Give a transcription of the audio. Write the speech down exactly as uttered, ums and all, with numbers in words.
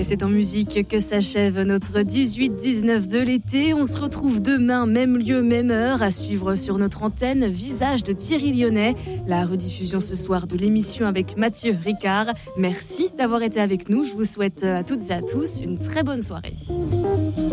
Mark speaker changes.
Speaker 1: Et c'est en musique que s'achève notre dix-huit dix-neuf de l'été. On se retrouve demain, même lieu, même heure, à suivre sur notre antenne Visage de Thierry Lyonnais. La rediffusion ce soir de l'émission avec Mathieu Ricard. Merci d'avoir été avec nous. Je vous souhaite à toutes et à tous une très bonne soirée.